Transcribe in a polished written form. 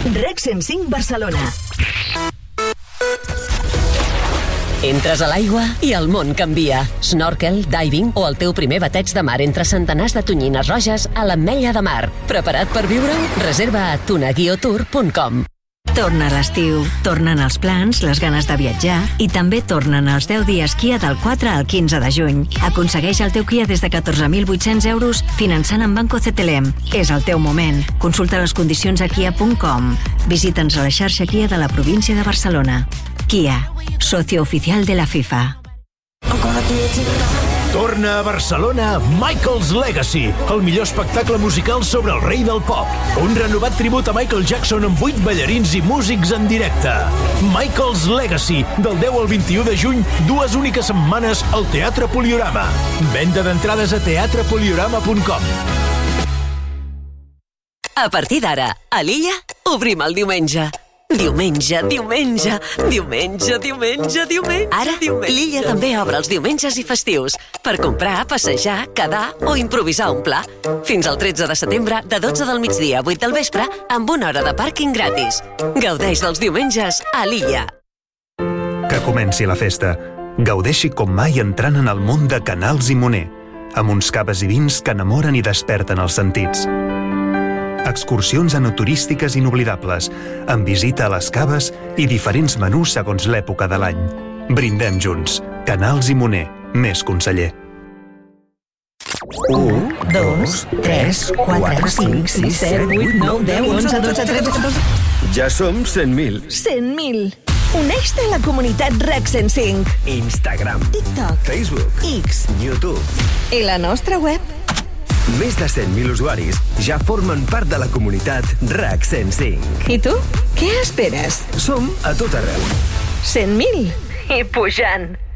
REC 105 Barcelona. Entres a l'aigua i el món canvia. Snorkel, diving o el teu primer bateig de mar entre centenars de tonyines roges a l'Ametlla de Mar. Preparat per viure-ho? Reserva a tunaguiotour.com. Torna l'estiu, tornen els plans, les ganes de viatjar i també tornen els 10 dies Kia del 4 al 15 de juny. Aconsegueix el teu Kia des de 14.800 euros finançant amb Banco CTLM. És el teu moment. Consulta les condicions a kia.com. Visita'ns a la xarxa Kia de la província de Barcelona. Kia, socio oficial de la FIFA. Torna a Barcelona Michael's Legacy, el millor espectacle musical sobre el rei del pop. Un renovat tribut a Michael Jackson amb 8 ballarins i músics en directe. Michael's Legacy, del 10 al 21 de juny, 2 úniques setmanes al Teatre Poliorama. Venda d'entrades a teatrepoliorama.com. A partir d'ara, a l'Illa, obrim el diumenge. Diumenge. Ara, l'Illa també obre els diumenges i festius per comprar, passejar, quedar o improvisar un pla. Fins al 13 de setembre, de 12 del migdia a 8 del vespre, amb 1 hora de pàrquing gratis. Gaudeix dels diumenges a l'Illa. Que comenci la festa. Gaudeixi com mai entrant en el món de Canals i Moner, amb uns caves i vins que enamoren i desperten els sentits. Excursions enoturístiques inoblidables, amb visita a les caves i diferents menús segons l'època de l'any. Brindem junts. Canals i Moner. Més conseller. 1, 2, 3, 4, 5, 6, 7, 8, 9, 10, 11, 12, 13, 14... Ja som 100.000. 100.000. Uneix-te a la comunitat REC 105. Instagram, TikTok, Facebook, X, YouTube. I la nostra web. Més de 100.000 usuaris ja formen part de la comunitat REC 105. I tu? Què esperes? Som a tot arreu. 100.000. I pujant.